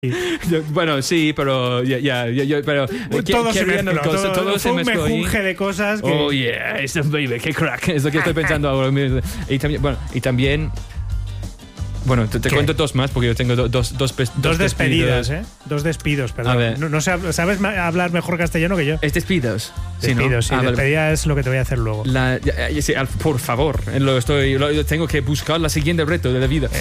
Bueno, sí, pero pero todo se mezcló, todo se fue un mezcló ahí. mejunje de cosas que... Oh yeah, eso, baby, qué crack, es lo que estoy pensando ahora mismo. Y también bueno, te cuento dos más porque yo tengo dos despedidas, ¿eh? Dos despidos, perdón. A ver. No sabes hablar mejor castellano que yo. ¿Es despidos? Despidos, sí. Vale. Despedida es lo que te voy a hacer luego. Sí, por favor, tengo que buscar la siguiente reto de la vida.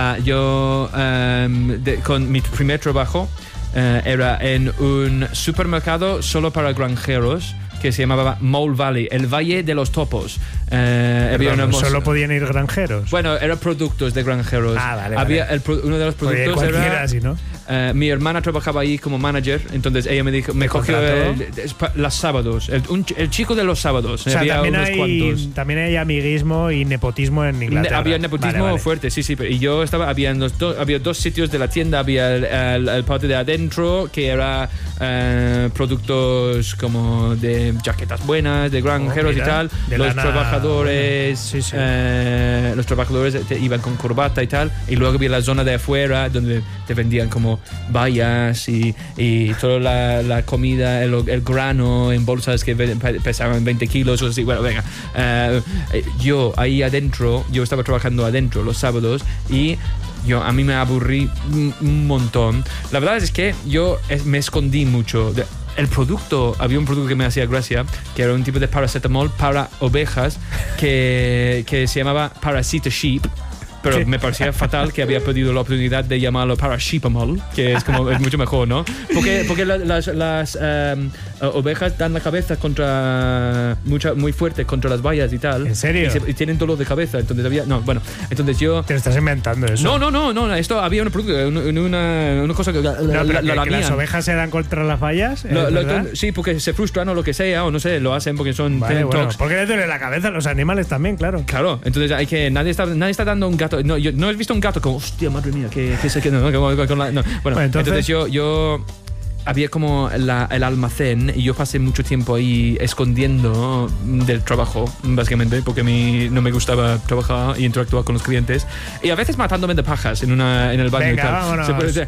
Con mi primer trabajo era en un supermercado solo para granjeros que se llamaba Mole Valley, el Valle de los Topos. Solo podían ir granjeros. Bueno, eran productos de granjeros. Vale. Uno de los productos era... Así, ¿no? Mi hermana trabajaba ahí como manager, entonces ella me cogió los sábados, el chico de los sábados. O sea, había también hay amiguismo y nepotismo en Inglaterra. Había nepotismo fuerte, sí. Y yo había dos sitios de la tienda. Había el parte de adentro, que era productos como de jaquetas buenas, de granjeros y tal. Los trabajadores iban con corbata y tal. Y luego había la zona de afuera donde te vendían como bayas y toda la comida, el grano en bolsas que pesaban 20 kilos o así. Bueno, venga. Yo ahí adentro, yo estaba trabajando adentro los sábados y a mí me aburrí un montón. La verdad es que yo me escondí mucho. Había un producto que me hacía gracia, que era un tipo de paracetamol para ovejas que se llamaba Parasita Sheep. Pero me parecía fatal que había pedido la oportunidad de llamarlo Parasheepamol, que es mucho mejor, ¿no? Porque las ovejas dan la cabeza muy fuerte contra las vallas y tal. ¿En serio? Y tienen dolor de cabeza. Entonces yo... ¿Te estás inventando eso? No. Esto había una cosa que... que las ovejas se dan contra las vallas. Sí, porque se frustran o lo que sea, o no sé, lo hacen porque son... porque les duele la cabeza a los animales también, claro. Claro, entonces nadie está dando un gato. No, yo no he visto un gato como, hostia, madre mía, que se queda, ¿no? Bueno, entonces yo había como el almacén y yo pasé mucho tiempo ahí escondiendo del trabajo, básicamente, porque a mí no me gustaba trabajar y interactuar con los clientes. Y a veces matándome de pajas en el baño. Venga, y tal. vámonos.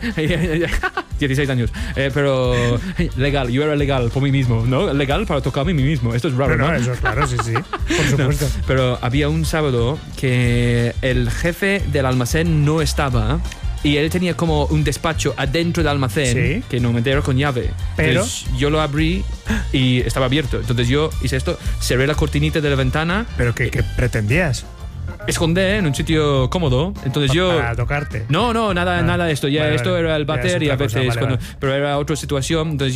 16 años. Pero legal, yo era legal por mí mismo, ¿no? Legal para tocarme a mí mismo. Esto es raro, ¿no? Eso es claro, sí. Por supuesto. No, pero había un sábado que el jefe del almacén no estaba. Y él tenía como un despacho adentro del almacén, que no me entero con llave. Pero entonces, yo lo abrí y estaba abierto. Entonces yo hice esto, cerré la cortinita de la ventana. ¿Pero qué pretendías? Escondé en un sitio cómodo. Entonces para tocarte. No, nada de esto. Esto era el váter y a veces vale. pero era otra situación. Entonces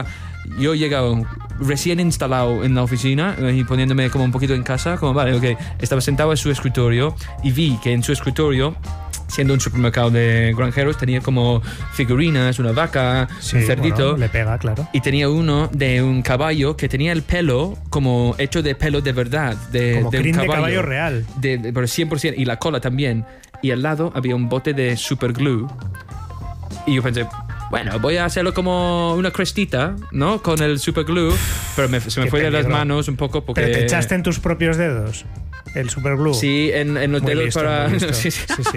yo llegaba recién instalado en la oficina y poniéndome como un poquito en casa, como vale, ok. Estaba sentado en su escritorio y vi que en su escritorio, siendo un supermercado de granjeros, tenía como figurinas, una vaca, un cerdito. Bueno, le pega, claro. Y tenía uno de un caballo que tenía el pelo como hecho de pelo de verdad. Como de crin un de caballo real. Pero 100%. Y la cola también. Y al lado había un bote de superglue. Y yo pensé, bueno, voy a hacerlo como una crestita, ¿no? Con el superglue. Pero se me fue de las manos un poco porque... ¿Pero te echaste en tus propios dedos el superglue? Sí, en los dedos listo, para... Sí.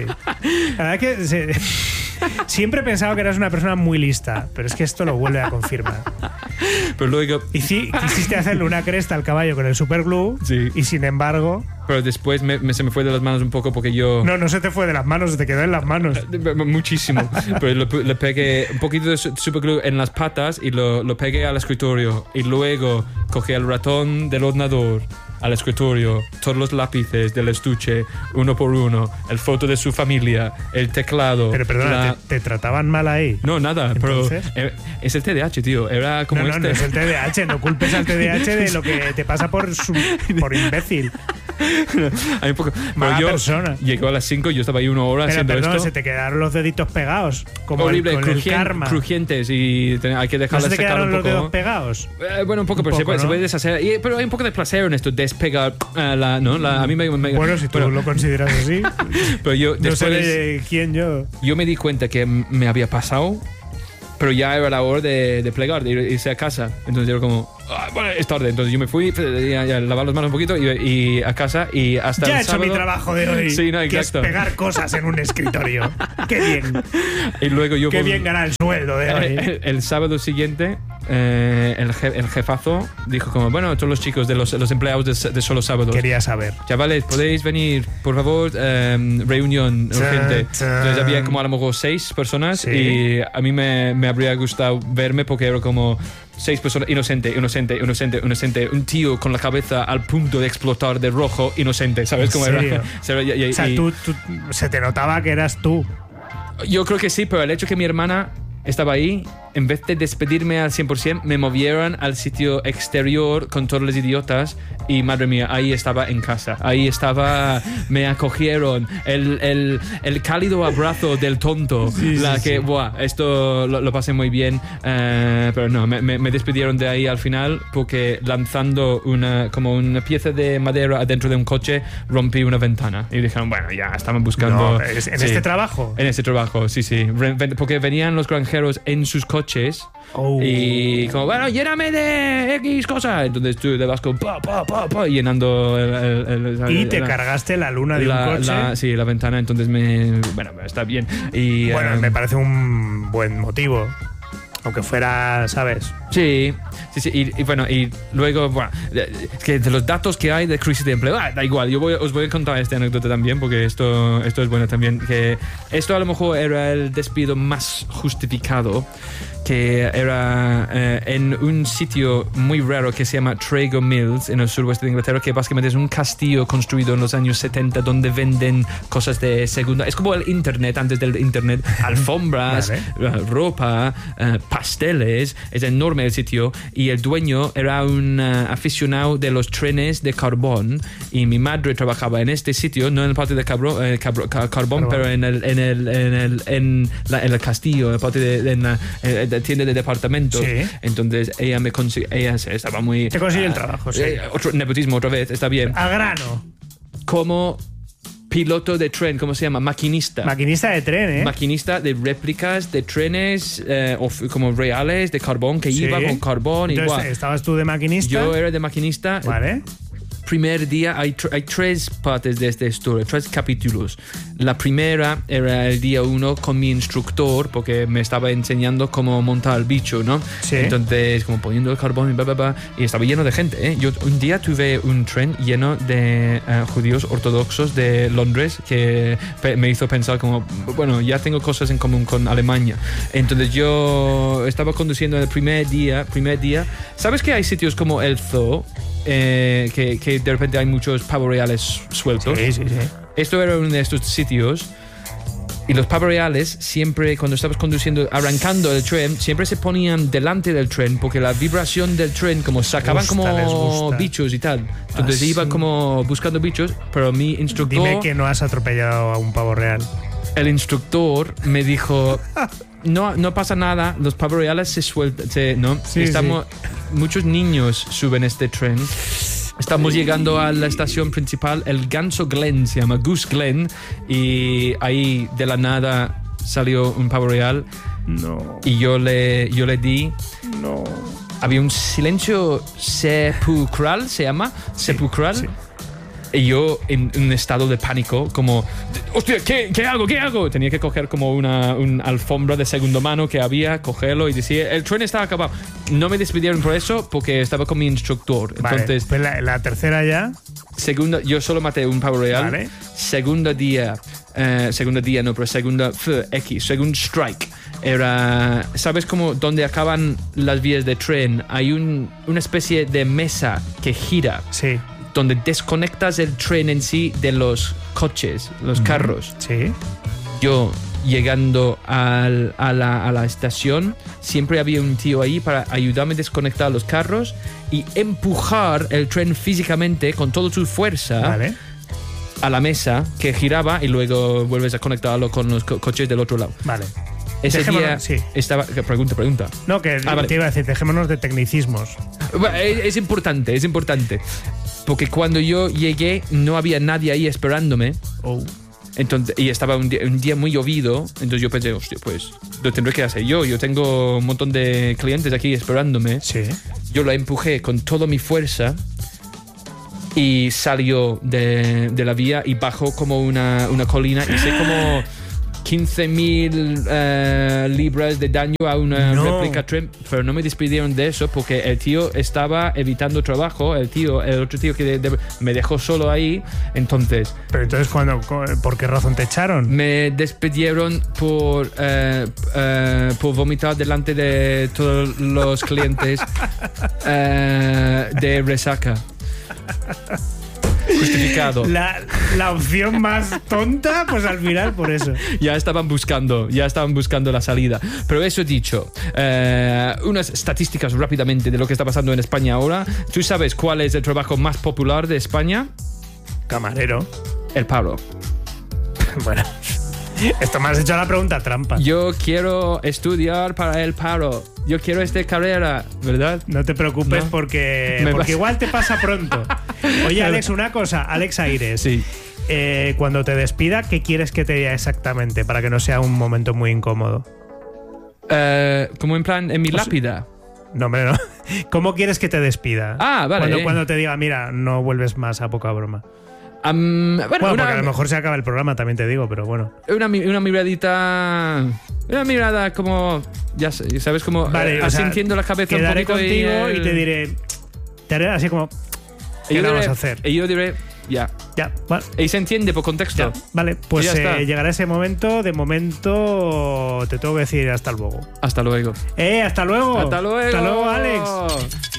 La verdad que siempre he pensado que eras una persona muy lista, pero es que esto lo vuelve a confirmar. Pero luego... Y sí, quisiste hacerle una cresta al caballo con el superglue, y sin embargo... Pero después se me fue de las manos un poco porque yo... No se te fue de las manos, se te quedó en las manos. Muchísimo. Pero le pegué un poquito de superglue en las patas y lo pegué al escritorio. Y luego cogí el ratón del ordenador al escritorio, todos los lápices del estuche, uno por uno, el foto de su familia, el teclado. Pero perdona, ¿te trataban mal ahí? No, nada. ¿Entonces? Pero es el TDAH, tío. Era como no es el TDAH. No culpes al TDAH de lo que te pasa por imbécil. Hay un poco, mala persona. Llegó a las 5 y yo estaba ahí una hora haciendo esto. Se te quedaron los deditos pegados. Como horrible, el karma. Crujientes y hay que dejarlas secar un poco. ¿No se te quedaron los dedos pegados? Bueno, un poco, pero se puede deshacer. Pero hay un poco de placer en esto, despegar a mí me... Bueno, si tú lo consideras así. Pero yo no sé de quién yo. Yo me di cuenta que me había pasado, pero ya era la hora de plegar, de irse a casa. Entonces era como... Bueno, es tarde, entonces yo me fui a lavar las manos un poquito y a casa y hasta ya el he hecho sábado, mi trabajo de hoy. Sí, no, que es exacto. pegar cosas en un escritorio. Qué bien. Y luego yo Qué bien ganar el sueldo de hoy. el sábado siguiente el jefazo dijo como, bueno, todos los chicos de los empleados de solo sábados, Quería saber. chavales, podéis venir, por favor, reunión urgente. Entonces había como a lo mejor 6 personas. Sí. Y a mí me habría gustado verme porque era como 6 personas, inocente, un tío con la cabeza al punto de explotar de rojo, inocente, ¿sabes cómo era? O sea, tú se te notaba que eras tú. Yo creo que sí, pero el hecho que mi hermana estaba ahí, en vez de despedirme al 100%, me movieron al sitio exterior con todos los idiotas y madre mía, ahí estaba en casa. Ahí estaba, me acogieron, el cálido abrazo del tonto. Buah, esto lo pasé muy bien, pero no, me despidieron de ahí al final porque lanzando como una pieza de madera adentro de un coche, rompí una ventana. Y dijeron, bueno, ya, estaban buscando... No, ¿en este trabajo? En este trabajo, sí. Porque venían los granjeros en sus coches y como, bueno, lléname de X cosa. Entonces tú te vas con llenando y te cargaste la luna de un coche. Sí, la ventana. Entonces bueno, está bien. Y, bueno, me parece un buen motivo. Aunque fuera, ¿sabes? Sí. Y bueno, y luego, bueno, es que de los datos que hay de crisis de empleo, da igual, os voy a contar esta anécdota también, porque esto es bueno también, que esto a lo mejor era el despido más justificado, que era en un sitio muy raro que se llama Trago Mills, en el suroeste de Inglaterra, que básicamente es un castillo construido en los años 70 donde venden cosas de segunda... Es como el internet antes del internet, alfombras, ropa, pasteles. Es enorme el sitio y el dueño era un aficionado de los trenes de carbón y mi madre trabajaba en este sitio, no en el parte de carbón, pero en el castillo, en la parte de tienda de departamentos. Sí. Entonces ella estaba muy... Te consiguió el trabajo, sí. Otro nepotismo otra vez, está bien. Al grano. Como piloto de tren, ¿cómo se llama? Maquinista. Maquinista de tren, ¿eh? Maquinista de réplicas de trenes como reales de carbón, que iba con carbón. Entonces, igual. ¿estabas tú de maquinista? Yo era de maquinista. Vale. Primer día, hay 3 partes de esta historia, 3 capítulos. La primera era el día 1 con mi instructor, porque me estaba enseñando cómo montar el bicho, ¿no? Sí. Entonces, como poniendo el carbón y estaba lleno de gente, ¿eh? Yo un día tuve un tren lleno de judíos ortodoxos de Londres que me hizo pensar como, bueno, ya tengo cosas en común con Alemania. Entonces yo estaba conduciendo el primer día. ¿Sabes que hay sitios como el Zoo? Que de repente hay muchos pavos reales sueltos. Sí. Esto era uno de estos sitios y los pavos reales siempre, cuando estabas conduciendo, arrancando el tren, siempre se ponían delante del tren porque la vibración del tren como sacaban como bichos y tal. Entonces iba como buscando bichos, pero mi instructor... Dime que no has atropellado a un pavo real. El instructor me dijo... No pasa nada, los pavos reales se sueltan, ¿no? Sí. Muchos niños suben este tren. Estamos llegando a la estación principal, el Ganso Glen, se llama Goose Glen, y ahí de la nada salió un pavo real. No. Y yo le di. No. Había un silencio sepulcral, se llama, sepulcral. Sí. Y yo en un estado de pánico, como, hostia, ¿qué hago? Tenía que coger como una alfombra de segunda mano que había, cogerlo y decir, el tren está acabado. No me despidieron por eso porque estaba con mi instructor. Vale, entonces, pues la tercera ya. Segunda, yo solo maté un pavo real. Vale. Segundo strike. Era, ¿sabes cómo donde acaban las vías de tren? Hay una especie de mesa que gira. Sí. Donde desconectas el tren en sí de los coches, los carros. Sí. Yo, llegando a la estación, siempre había un tío ahí para ayudarme a desconectar los carros y empujar el tren físicamente con toda su fuerza. Vale. A la mesa que giraba y luego vuelves a conectarlo con los coches del otro lado. Vale. Ese día estaba... Pregunta. No, que vale. Te iba a decir, dejémonos de tecnicismos. Es importante. Porque cuando yo llegué no había nadie ahí esperándome. Entonces, y estaba un día muy llovido, entonces yo pensé, hostia, pues lo tendré que hacer yo. Yo tengo un montón de clientes aquí esperándome. Sí. Yo lo empujé con toda mi fuerza y salió de la vía y bajó como una colina. Hice como 15.000 libras de daño a una réplica tren, pero no me despidieron de eso porque el tío estaba evitando trabajo, el otro tío que me dejó solo ahí. Entonces, pero entonces ¿por qué razón te echaron? me despidieron por vomitar delante de todos los clientes de resaca. Justificado. La opción más tonta, pues al final por eso. Ya estaban buscando la salida. Pero eso dicho, unas estadísticas rápidamente de lo que está pasando en España ahora. ¿Tú sabes cuál es el trabajo más popular de España? Camarero. El paro. Bueno, esto me has hecho la pregunta trampa. Yo quiero estudiar para el paro. Yo quiero esta carrera, ¿verdad? No te preocupes porque igual te pasa pronto. Oye, Alex, una cosa. Alex Aires. Sí. Cuando te despida, ¿qué quieres que te diga exactamente para que no sea un momento muy incómodo? Como en plan, en mi lápida. No, hombre, no. ¿Cómo quieres que te despida? Ah, vale. Cuando te diga, mira, no vuelves más a poca broma. Bueno, porque a lo mejor se acaba el programa, también te digo, pero bueno. Una miradita. Una mirada como. Ya sabes, como. Vale, asintiendo la cabeza un quedaré poquito. Contigo y te diré. Te haré así como. ¿Qué vamos a hacer? Y yo diré. Ya, vale. Y se entiende por contexto. Ya, vale, pues llegará ese momento. De momento te tengo que decir hasta luego. Hasta luego. Hasta luego. Hasta luego. Hasta luego, Alex.